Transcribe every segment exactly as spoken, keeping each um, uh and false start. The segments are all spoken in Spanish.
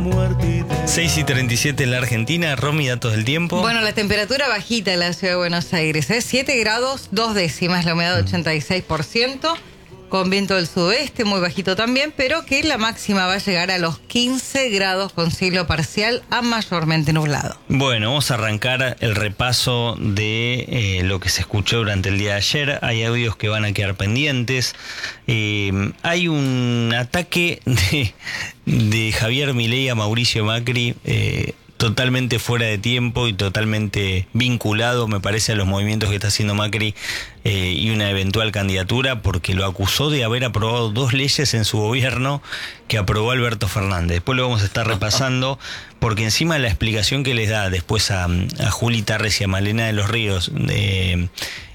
seis y treinta y siete en la Argentina. Romy, datos del tiempo. Bueno, la temperatura bajita en la ciudad de Buenos Aires es siete grados, dos décimas, la humedad ochenta y seis por ciento, con viento del sudoeste, muy bajito también, pero que la máxima va a llegar a los quince grados con cielo parcial a mayormente nublado. Bueno, vamos a arrancar el repaso de eh, lo que se escuchó durante el día de ayer. Hay audios que van a quedar pendientes. Eh, hay un ataque de, de Javier Milei a Mauricio Macri, eh, totalmente fuera de tiempo y totalmente vinculado, me parece, a los movimientos que está haciendo Macri eh, y una eventual candidatura, porque lo acusó de haber aprobado dos leyes en su gobierno que aprobó Alberto Fernández. Después lo vamos a estar repasando, porque encima la explicación que les da después a, a Juli Tarres y a Malena de los Ríos de,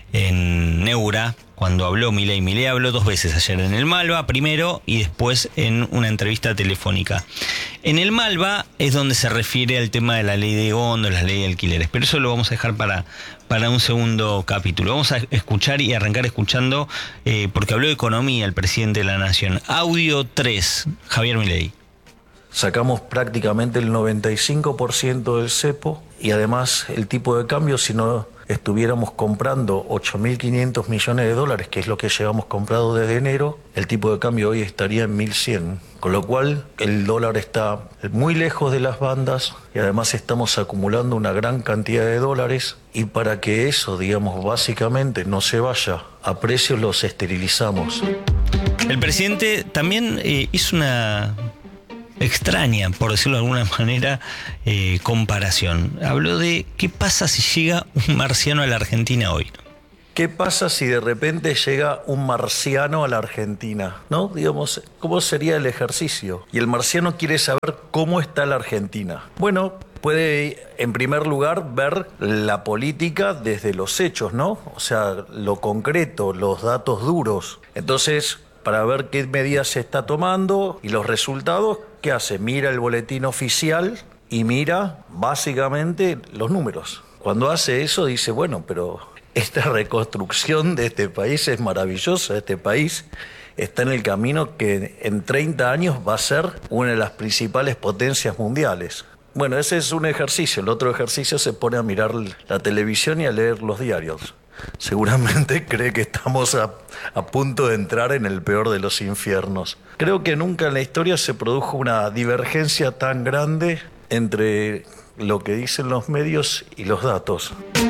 en Neura, cuando habló Milei, Milei habló dos veces ayer, en el Malva primero y después en una entrevista telefónica. En el Malva es donde se refiere al tema de la ley de góndolas, la ley de alquileres, pero eso lo vamos a dejar para, para un segundo capítulo. Vamos a escuchar y arrancar escuchando, eh, porque habló de economía el presidente de la Nación. Audio tres, Javier Milei. Sacamos prácticamente el noventa y cinco por ciento del cepo y además el tipo de cambio, si no estuviéramos comprando ocho mil quinientos millones de dólares, que es lo que llevamos comprado desde enero, el tipo de cambio hoy estaría en mil cien. Con lo cual el dólar está muy lejos de las bandas y además estamos acumulando una gran cantidad de dólares, y para que eso, digamos, básicamente no se vaya a precios, los esterilizamos. El presidente también eh, hizo una extraña, por decirlo de alguna manera, eh, comparación. Habló de qué pasa si llega un marciano a la Argentina hoy. ¿Qué pasa si de repente llega un marciano a la Argentina? ¿No? Digamos, ¿cómo sería el ejercicio? Y el marciano quiere saber cómo está la Argentina. Bueno, puede, en primer lugar, ver la política desde los hechos, ¿no? O sea, lo concreto, los datos duros. Entonces, para ver qué medidas se está tomando y los resultados, ¿qué hace? Mira el boletín oficial y mira, básicamente, los números. Cuando hace eso, dice, bueno, pero esta reconstrucción de este país es maravillosa. Este país está en el camino que en treinta años va a ser una de las principales potencias mundiales. Bueno, ese es un ejercicio. El otro ejercicio se pone a mirar la televisión y a leer los diarios. Seguramente cree que estamos a, a punto de entrar en el peor de los infiernos. Creo que nunca en la historia se produjo una divergencia tan grande entre lo que dicen los medios y los datos.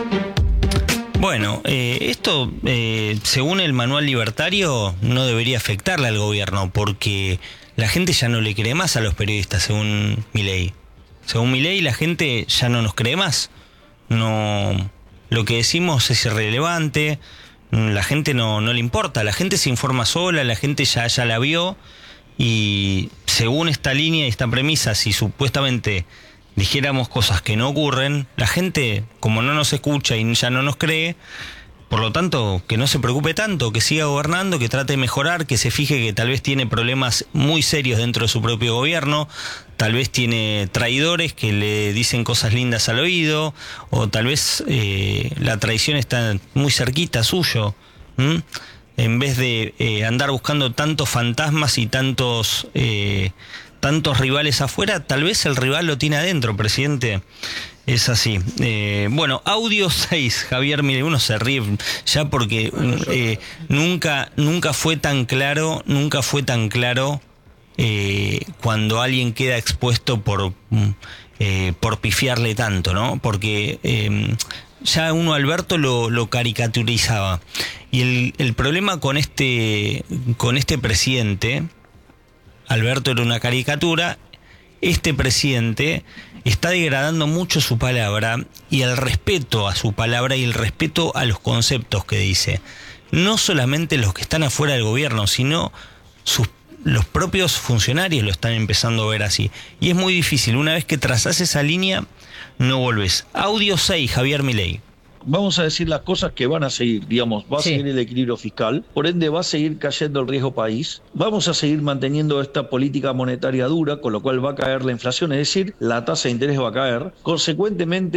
Bueno, eh, esto, eh, según el manual libertario, no debería afectarle al gobierno, porque la gente ya no le cree más a los periodistas, según Milei. Según Milei, la gente ya no nos cree más. No, lo que decimos es irrelevante, la gente no, no le importa, la gente se informa sola, la gente ya, ya la vio, y según esta línea y esta premisa, si supuestamente dijéramos cosas que no ocurren, la gente, como no nos escucha y ya no nos cree, por lo tanto, que no se preocupe tanto, que siga gobernando, que trate de mejorar, que se fije que tal vez tiene problemas muy serios dentro de su propio gobierno, tal vez tiene traidores que le dicen cosas lindas al oído, o tal vez eh, la traición está muy cerquita suyo, ¿m? En vez de eh, andar buscando tantos fantasmas y tantos eh, tantos rivales afuera, tal vez el rival lo tiene adentro, presidente. Es así. Eh, bueno, audio seis, Javier, mire, uno se ríe ya porque eh, nunca, nunca fue tan claro, nunca fue tan claro eh, cuando alguien queda expuesto por, eh, por pifiarle tanto, ¿no? Porque eh, ya uno Alberto lo, lo caricaturizaba. Y el, el problema con este, con este presidente, Alberto era una caricatura, este presidente está degradando mucho su palabra y el respeto a su palabra y el respeto a los conceptos que dice. No solamente los que están afuera del gobierno, sino sus, los propios funcionarios lo están empezando a ver así. Y es muy difícil, una vez que trazás esa línea, no volvés. Audio seis, Javier Milei. Vamos a decir las cosas que van a seguir, digamos, va a sí. seguir el equilibrio fiscal, por ende va a seguir cayendo el riesgo país, vamos a seguir manteniendo esta política monetaria dura, con lo cual va a caer la inflación, es decir, la tasa de interés va a caer, consecuentemente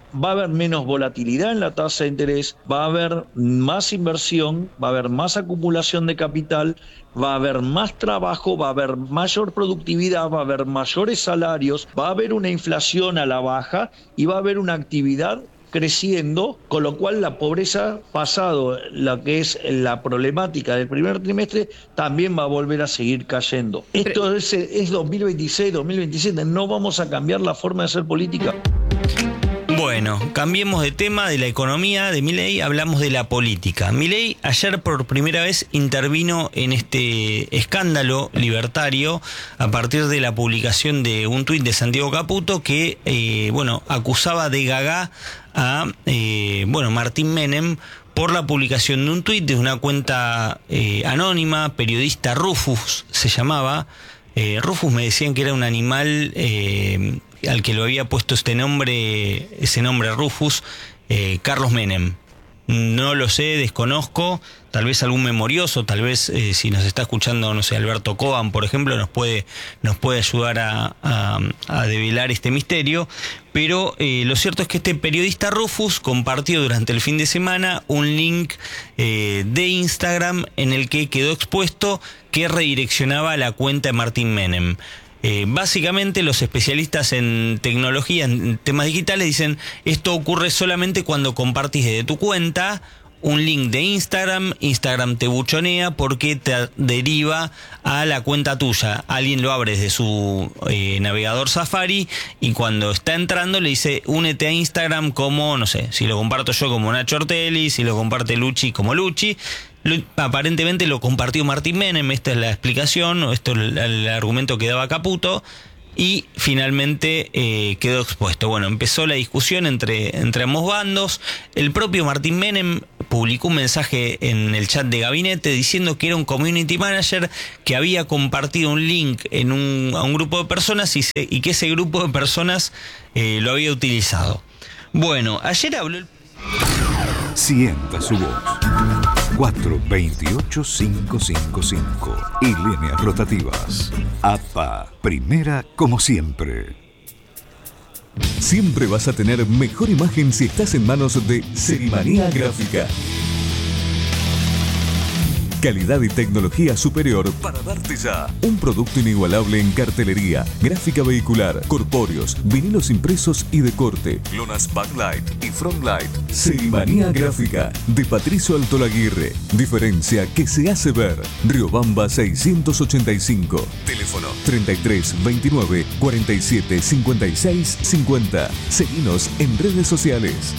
va a haber menos volatilidad en la tasa de interés, va a haber más inversión, va a haber más acumulación de capital, va a haber más trabajo, va a haber mayor productividad, va a haber mayores salarios, va a haber una inflación a la baja y va a haber una actividad creciendo, con lo cual la pobreza, pasado la que es la problemática del primer trimestre, también va a volver a seguir cayendo. Esto es, es dos mil veintiséis, dos mil veintisiete, no vamos a cambiar la forma de hacer política. Bueno, cambiemos de tema, de la economía de Milei, hablamos de la política. Milei ayer por primera vez intervino en este escándalo libertario a partir de la publicación de un tuit de Santiago Caputo que, eh, bueno, acusaba de gaga a, eh, bueno, Martín Menem por la publicación de un tuit de una cuenta eh, anónima, periodista Rufus se llamaba. Eh, Rufus me decían que era un animal eh, al que lo había puesto este nombre, ese nombre Rufus, eh, Carlos Menem. No lo sé, desconozco, tal vez algún memorioso, tal vez eh, si nos está escuchando, no sé, Alberto Coban, por ejemplo, nos puede, nos puede ayudar a, a, a develar este misterio. Pero eh, lo cierto es que este periodista Rufus compartió durante el fin de semana un link eh, de Instagram en el que quedó expuesto que redireccionaba la cuenta de Martín Menem. Eh, básicamente los especialistas en tecnología, en temas digitales, dicen esto ocurre solamente cuando compartís desde tu cuenta un link de Instagram, Instagram te buchonea porque te deriva a la cuenta tuya. Alguien lo abre desde su eh, navegador Safari y cuando está entrando le dice únete a Instagram como, no sé, si lo comparto yo como Nacho Ortelli, si lo comparte Luchi como Luchi. Lo, aparentemente lo compartió Martín Menem, esta es la explicación, esto es el, el argumento que daba Caputo, y finalmente eh, quedó expuesto. Bueno, empezó la discusión entre, entre ambos bandos. El propio Martín Menem publicó un mensaje en el chat de gabinete diciendo que era un community manager que había compartido un link en un, a un grupo de personas y, se, y que ese grupo de personas eh, lo había utilizado. Bueno, ayer habló el... Sienta su voz. cuatro veintiocho cinco cinco cinco y líneas rotativas. A P A, primera como siempre. Siempre vas a tener mejor imagen si estás en manos de Serimanía Gráfica. Calidad y tecnología superior para darte ya un producto inigualable en cartelería, gráfica vehicular, corpóreos, vinilos impresos y de corte, lonas backlight y frontlight. Serimanía Gráfica de Patricio Altolaguirre. Diferencia que se hace ver. Riobamba seiscientos ochenta y cinco. Teléfono treinta y tres veintinueve cuarenta y siete cincuenta y seis cincuenta. Seguinos en redes sociales.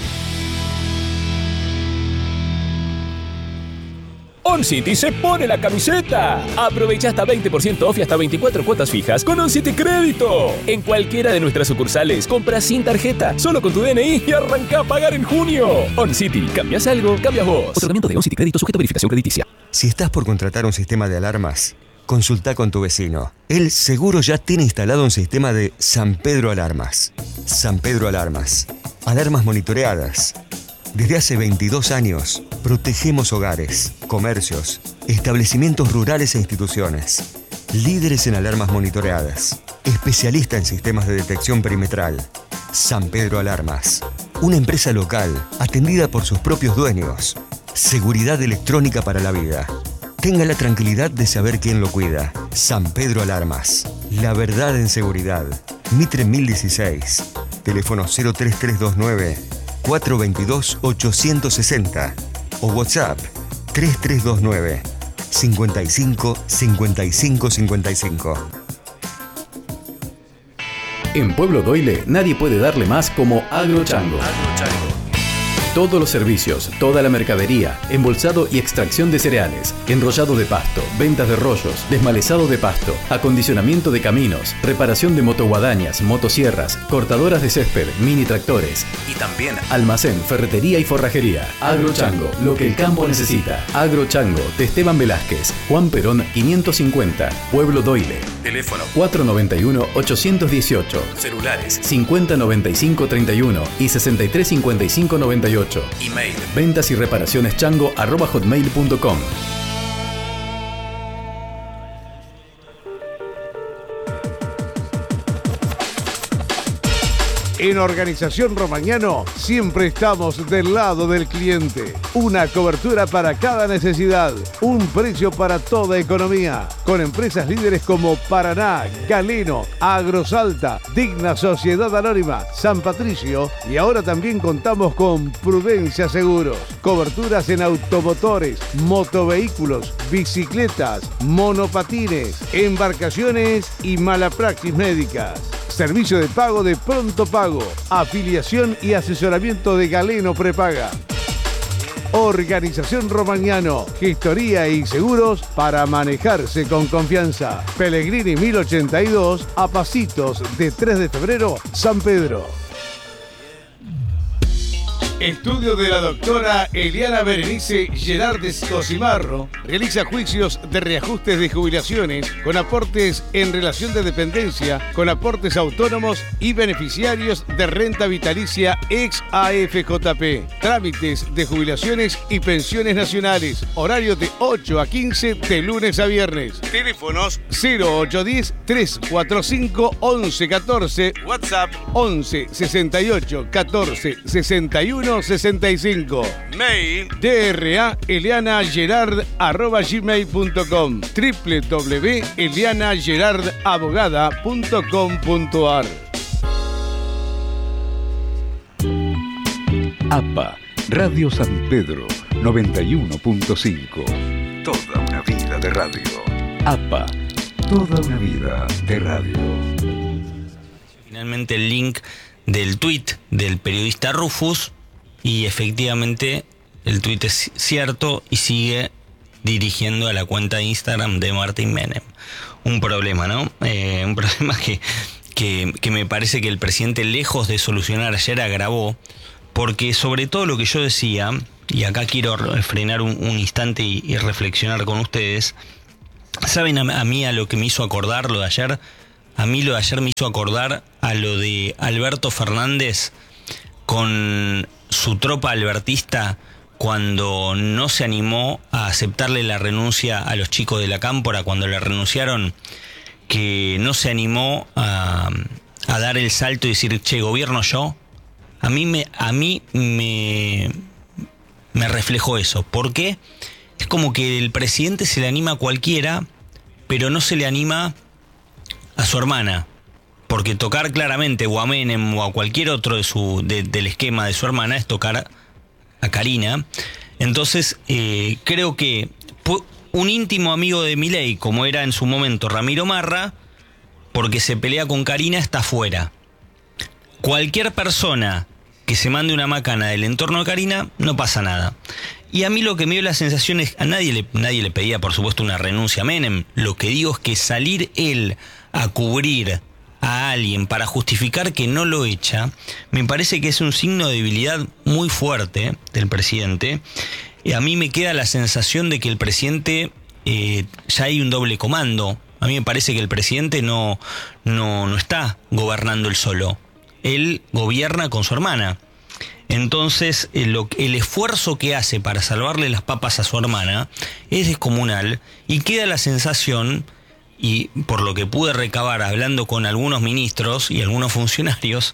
OnCity se pone la camiseta. Aprovecha hasta veinte por ciento off y hasta veinticuatro cuotas fijas con OnCity Crédito. En cualquiera de nuestras sucursales, compra sin tarjeta, solo con tu D N I y arranca a pagar en junio. OnCity, cambias algo, cambias vos. Otorgamiento de OnCity Crédito sujeto a verificación crediticia. Si estás por contratar un sistema de alarmas, consulta con tu vecino. Él seguro ya tiene instalado un sistema de San Pedro Alarmas. San Pedro Alarmas. Alarmas monitoreadas. Desde hace veintidós años, protegemos hogares, comercios, establecimientos rurales e instituciones. Líderes en alarmas monitoreadas. Especialista en sistemas de detección perimetral. San Pedro Alarmas. Una empresa local, atendida por sus propios dueños. Seguridad electrónica para la vida. Tenga la tranquilidad de saber quién lo cuida. San Pedro Alarmas. La verdad en seguridad. Mitre mil dieciséis. Teléfono cero tres tres dos nueve cuatro veintidós ochocientos sesenta o WhatsApp tres tres dos nueve cincuenta y cinco cincuenta y cinco cincuenta y cinco. En Pueblo Doyle nadie puede darle más como Agrochango. Todos los servicios, toda la mercadería, embolsado y extracción de cereales, enrollado de pasto, ventas de rollos, desmalezado de pasto, acondicionamiento de caminos, reparación de motoguadañas, motosierras, cortadoras de césped, mini tractores y también almacén, ferretería y forrajería. Agrochango, lo que el campo necesita. Agrochango, de Esteban Velázquez, Juan Perón quinientos cincuenta, Pueblo Doyle. Teléfono cuatro noventa y uno ochocientos dieciocho, celulares cincuenta noventa y cinco treinta y uno y sesenta y tres cincuenta y cinco noventa y ocho. Email ventas y reparaciones chango arroba hotmail punto com. En Organización Romagnano siempre estamos del lado del cliente. Una cobertura para cada necesidad, un precio para toda economía, con empresas líderes como Paraná, Galeno, Agrosalta, Digna Sociedad Anónima, San Patricio, y ahora también contamos con Prudencia Seguros. Coberturas en automotores, motovehículos, bicicletas, monopatines, embarcaciones y malapraxis médicas. Servicio de pago de Pronto Pago, afiliación y asesoramiento de Galeno Prepaga. Organización Romagnano, gestoría y seguros para manejarse con confianza. Pellegrini mil ochenta y dos, a pasitos de tres de febrero, San Pedro. Estudio de la doctora Eliana Berenice Gerardes Cosimarro. Realiza juicios de reajustes de jubilaciones con aportes en relación de dependencia, con aportes autónomos y beneficiarios de renta vitalicia ex A F J P. Trámites de jubilaciones y pensiones nacionales. Horario de ocho a quince de lunes a viernes. Teléfonos cero ocho uno cero, tres cuatro cinco, once catorce. WhatsApp once sesenta y ocho, catorce sesenta y uno sesenta y cinco. Mail dra eliana gerard arroba gmail punto com, w w w punto eliana gerard abogada punto com punto a r. A P A, Radio San Pedro, noventa y uno punto cinco. Toda una vida de radio. A P A, toda una vida de radio. Finalmente el link del tuit del periodista Rufus, y efectivamente el tuit es cierto y sigue dirigiendo a la cuenta de Instagram de Martín Menem. Un problema, ¿no? Eh, un problema que, que, que me parece que el presidente, lejos de solucionar ayer, agravó, porque sobre todo lo que yo decía, y acá quiero frenar un, un instante y, y reflexionar con ustedes. ¿Saben a, a mí a lo que me hizo acordar lo de ayer? A mí lo de ayer me hizo acordar a lo de Alberto Fernández con su tropa albertista cuando no se animó a aceptarle la renuncia a los chicos de la Cámpora, cuando le renunciaron, que no se animó a, a dar el salto y decir, che, gobierno yo. A mí me, a mí me, me reflejó eso. ¿Por qué? Es como que el presidente se le anima a cualquiera, pero no se le anima a su hermana. Porque tocar claramente o a Menem o a cualquier otro de su, de, del esquema de su hermana es tocar a Karina. Entonces, eh, creo que un íntimo amigo de Milei, como era en su momento Ramiro Marra, porque se pelea con Karina, está fuera. Cualquier persona que se mande una macana del entorno de Karina, no pasa nada. Y a mí lo que me dio la sensación es, a nadie le, nadie le pedía, por supuesto, una renuncia a Menem. Lo que digo es que salir él a cubrir a alguien para justificar que no lo echa, me parece que es un signo de debilidad muy fuerte del presidente. Y a mí me queda la sensación de que el presidente, eh, ya hay un doble comando. A mí me parece que el presidente no, no, no está gobernando él solo. Él gobierna con su hermana. Entonces, el, el esfuerzo que hace para salvarle las papas a su hermana es descomunal, y queda la sensación, y por lo que pude recabar hablando con algunos ministros y algunos funcionarios,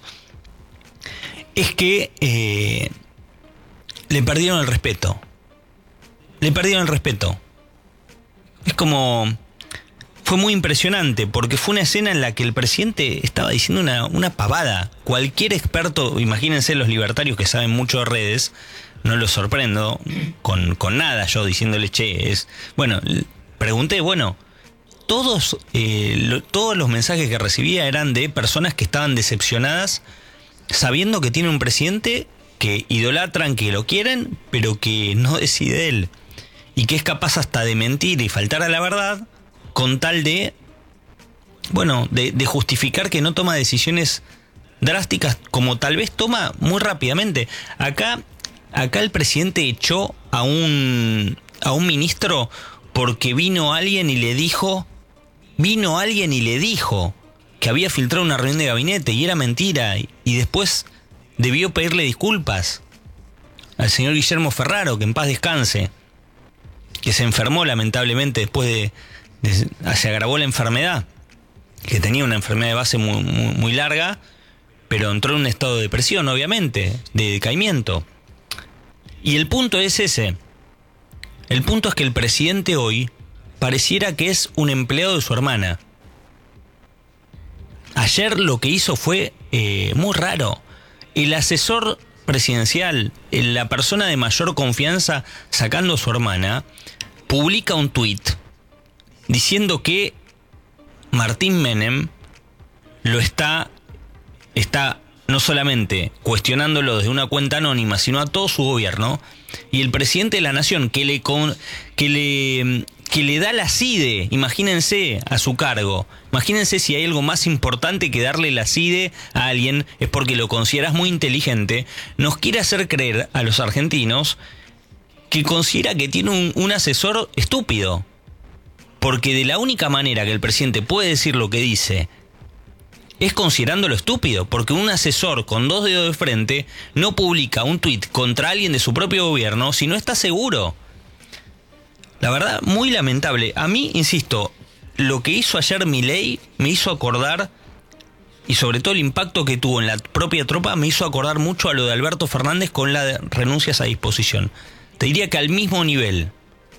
es que eh, le perdieron el respeto. Le perdieron el respeto. Es como... Fue muy impresionante, porque fue una escena en la que el presidente estaba diciendo una, una pavada. Cualquier experto, imagínense los libertarios que saben mucho de redes, no los sorprendo con, con nada yo diciéndole, che, es... Bueno, pregunté, bueno... Todos, eh, lo, todos los mensajes que recibía eran de personas que estaban decepcionadas, sabiendo que tiene un presidente que idolatran, que lo quieren, pero que no decide él. Y que es capaz hasta de mentir y faltar a la verdad con tal de, bueno, de, de justificar que no toma decisiones drásticas, como tal vez toma muy rápidamente. Acá, acá el presidente echó a un, a un ministro porque vino alguien y le dijo... Vino alguien y le dijo que había filtrado una reunión de gabinete y era mentira, y, y después debió pedirle disculpas al señor Guillermo Ferraro, que en paz descanse, que se enfermó lamentablemente después de, de se agravó la enfermedad, que tenía una enfermedad de base muy, muy, muy larga, pero entró en un estado de depresión, obviamente, de decaimiento. Y el punto es ese. El punto es que el presidente hoy pareciera que es un empleado de su hermana. Ayer lo que hizo fue eh, muy raro. El asesor presidencial, la persona de mayor confianza sacando a su hermana, publica un tuit diciendo que Martín Menem lo está, está no solamente cuestionándolo desde una cuenta anónima, sino a todo su gobierno, y el presidente de la nación que le, con, que le, que le da la CIDE, imagínense, a su cargo. Imagínense si hay algo más importante que darle la CIDE a alguien, es porque lo consideras muy inteligente, nos quiere hacer creer a los argentinos que considera que tiene un, un asesor estúpido. Porque de la única manera que el presidente puede decir lo que dice es considerándolo estúpido, porque un asesor con dos dedos de frente no publica un tuit contra alguien de su propio gobierno si no está seguro. La verdad, muy lamentable. A mí, insisto, lo que hizo ayer Milei me hizo acordar, y sobre todo el impacto que tuvo en la propia tropa, me hizo acordar mucho a lo de Alberto Fernández con las renuncias a disposición. Te diría que al mismo nivel.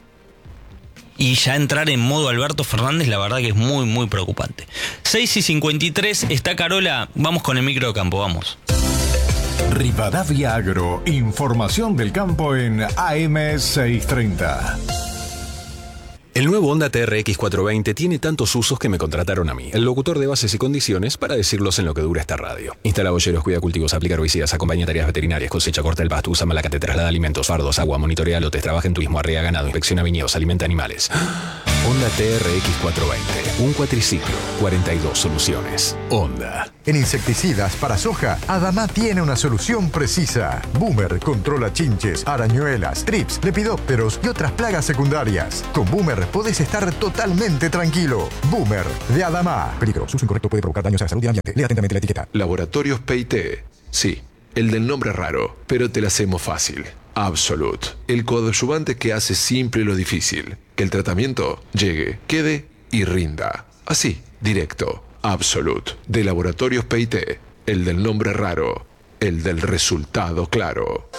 Y ya entrar en modo Alberto Fernández, la verdad que es muy, muy preocupante. seis y cincuenta y tres, está Carola, vamos con el micro de campo, vamos. Rivadavia Agro, información del campo en A M seiscientos treinta. El nuevo Honda T R X cuatrocientos veinte tiene tantos usos que me contrataron a mí, el locutor de bases y condiciones, para decirlos en lo que dura esta radio. Instala boyeros, cuida cultivos, aplica herbicidas, acompaña tareas veterinarias, cosecha, corta el pasto, usa malacate, traslada alimentos, fardos, agua, monitorea lotes, trabaja en turismo, arrea ganado, inspecciona viñedos, alimenta animales. Honda T R X cuatrocientos veinte, un cuatriciclo, cuarenta y dos soluciones. Honda. En insecticidas para soja, Adama tiene una solución precisa. Boomer controla chinches, arañuelas, trips, lepidópteros y otras plagas secundarias. Con Boomer podés estar totalmente tranquilo. Boomer, de Adama. Peligro, su uso incorrecto puede provocar daños a la salud y al ambiente. Lea atentamente la etiqueta. Laboratorios P I T. Sí, el del nombre raro, pero te la hacemos fácil. Absolute. El coadyuvante que hace simple lo difícil. Que el tratamiento llegue, quede y rinda. Así, directo. Absolute. De Laboratorios P I T. El del nombre raro. El del resultado claro.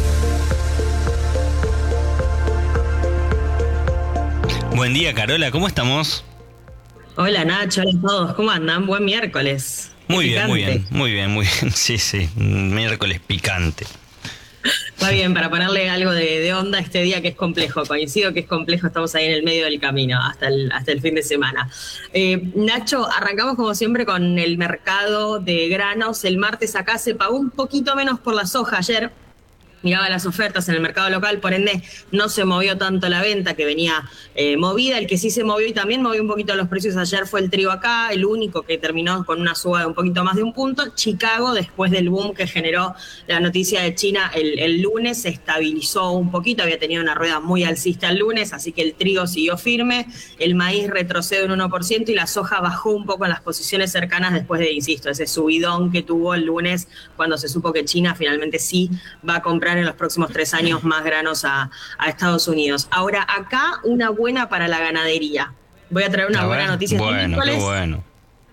Buen día, Carola, ¿cómo estamos? Hola, Nacho, hola a todos, ¿cómo andan? Buen miércoles. Muy bien, Picante. muy bien, muy bien, muy bien. Sí, sí, miércoles picante. Está bien, para ponerle algo de, de onda a este día que es complejo. Coincido que es complejo, estamos ahí en el medio del camino hasta el, hasta el fin de semana. Eh, Nacho, arrancamos como siempre con el mercado de granos. El martes acá se pagó un poquito menos por la soja ayer. Miraba las ofertas en el mercado local, por ende no se movió tanto la venta, que venía eh, movida. El que sí se movió y también movió un poquito los precios ayer fue el trigo acá, el único que terminó con una suba de un poquito más de un punto. Chicago, después del boom que generó la noticia de China el, el lunes, se estabilizó un poquito, había tenido una rueda muy alcista el lunes, así que el trigo siguió firme, el maíz retrocede un uno por ciento y la soja bajó un poco en las posiciones cercanas después de, insisto, ese subidón que tuvo el lunes cuando se supo que China finalmente sí va a comprar en los próximos tres años más granos a, a Estados Unidos. Ahora, acá una buena para la ganadería. Voy a traer una a buena ver, noticia. Bueno, qué bueno.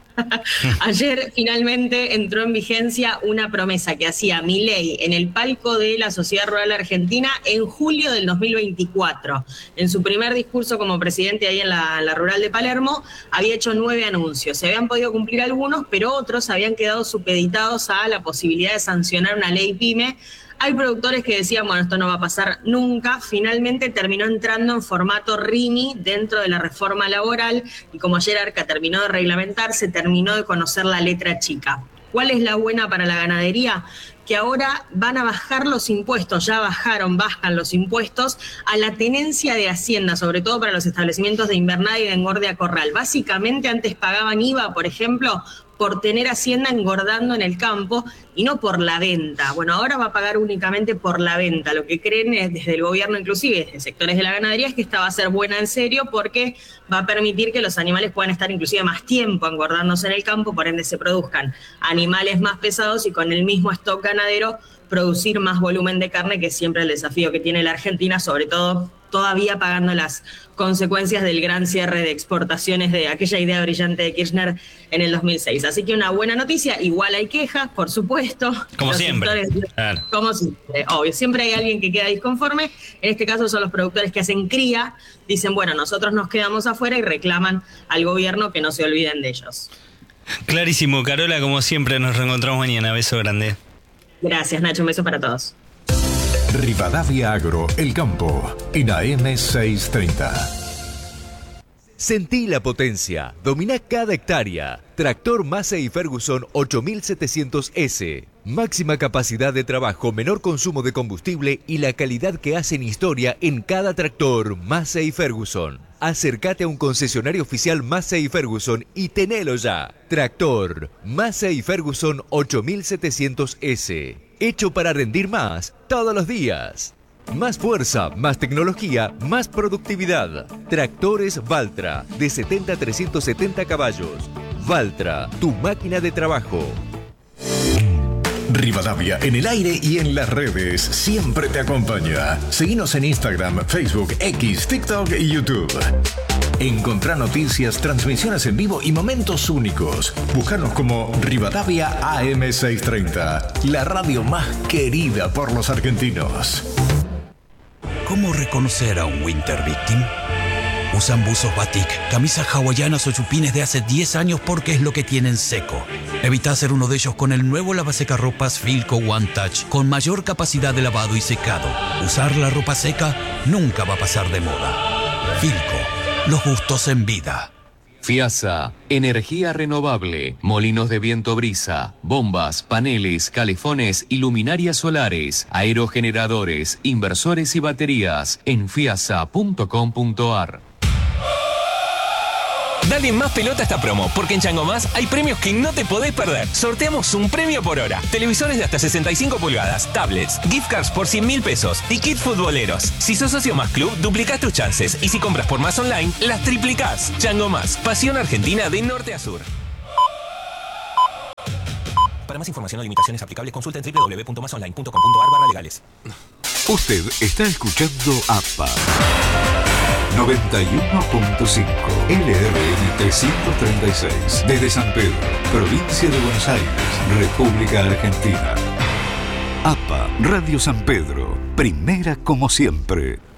Ayer finalmente entró en vigencia una promesa que hacía Milei en el palco de la Sociedad Rural Argentina en julio del dos mil veinticuatro. En su primer discurso como presidente ahí en la, en la Rural de Palermo, había hecho nueve anuncios. Se habían podido cumplir algunos, pero otros habían quedado supeditados a la posibilidad de sancionar una ley PYME. Hay productores que decían, bueno, esto no va a pasar nunca. Finalmente terminó entrando en formato R I M I dentro de la reforma laboral y como ayer Arca terminó de reglamentar, se terminó de conocer la letra chica. ¿Cuál es la buena para la ganadería? Que ahora van a bajar los impuestos, ya bajaron, bajan los impuestos a la tenencia de Hacienda, sobre todo para los establecimientos de invernada y de engorde a corral. Básicamente antes pagaban I V A, por ejemplo, por tener Hacienda engordando en el campo y no por la venta. Bueno, ahora va a pagar únicamente por la venta. Lo que creen es, desde el gobierno, inclusive desde sectores de la ganadería, es que esta va a ser buena en serio porque va a permitir que los animales puedan estar inclusive más tiempo engordándose en el campo, por ende se produzcan animales más pesados y con el mismo stock ganadero producir más volumen de carne, que es siempre el desafío que tiene la Argentina, sobre todo todavía pagando las consecuencias del gran cierre de exportaciones de aquella idea brillante de Kirchner en el dos mil seis. Así que una buena noticia, igual hay quejas, por supuesto. Como Los siempre. sectores, Claro. como siempre, obvio. Siempre hay alguien que queda disconforme. En este caso son los productores que hacen cría. Dicen, bueno, nosotros nos quedamos afuera y reclaman al gobierno que no se olviden de ellos. Clarísimo, Carola, como siempre, nos reencontramos mañana. Beso grande. Gracias, Nacho. Un beso para todos. Rivadavia Agro, el campo, en A M seiscientos treinta. Sentí la potencia, domina cada hectárea. Tractor Massey Ferguson ocho mil setecientos ese. Máxima capacidad de trabajo, menor consumo de combustible y la calidad que hacen historia en cada tractor Massey Ferguson. Acércate a un concesionario oficial Massey Ferguson y tenelo ya. Tractor Massey Ferguson ocho mil setecientos ese. Hecho para rendir más todos los días. Más fuerza, más tecnología, más productividad. Tractores Valtra, de setenta a trescientos setenta caballos. Valtra, tu máquina de trabajo. Rivadavia en el aire y en las redes siempre te acompaña. Seguinos en Instagram, Facebook, X, TikTok y YouTube. Encontrá noticias, transmisiones en vivo y momentos únicos. Búscanos como Rivadavia A M seiscientos treinta, la radio más querida por los argentinos. ¿Cómo reconocer a un winter victim? Usan buzos batik, camisas hawaianas o chupines de hace diez años porque es lo que tienen seco. Evita hacer uno de ellos con el nuevo lavasecarropas Filco One Touch con mayor capacidad de lavado y secado. Usar la ropa seca nunca va a pasar de moda. Filco, los gustos en vida. FIASA, energía renovable, molinos de viento brisa, bombas, paneles, calefones y luminarias solares, aerogeneradores, inversores y baterías en fiasa punto com punto ar. Dale más pelota a esta promo, porque en Chango Más hay premios que no te podés perder. Sorteamos un premio por hora. Televisores de hasta sesenta y cinco pulgadas, tablets, gift cards por cien mil pesos y kits futboleros. Si sos socio Más Club, duplicás tus chances. Y si compras por Más Online, las triplicás. Chango Más, pasión argentina de norte a sur. Para más información o limitaciones aplicables, consulta en doble u doble u doble u punto más online punto com punto ar barra legales. Usted está escuchando A P A noventa y uno punto cinco L R M trescientos treinta y seis desde San Pedro, provincia de Buenos Aires, República Argentina. A P A Radio San Pedro, primera como siempre.